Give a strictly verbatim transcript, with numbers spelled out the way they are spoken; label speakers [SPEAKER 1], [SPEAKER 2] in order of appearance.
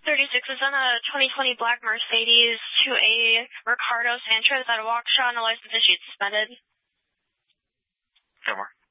[SPEAKER 1] thirty-six is on a twenty twenty black Mercedes to a Ricardo Sanchez at a Waukesha, and the license issued suspended.
[SPEAKER 2] Fillmore.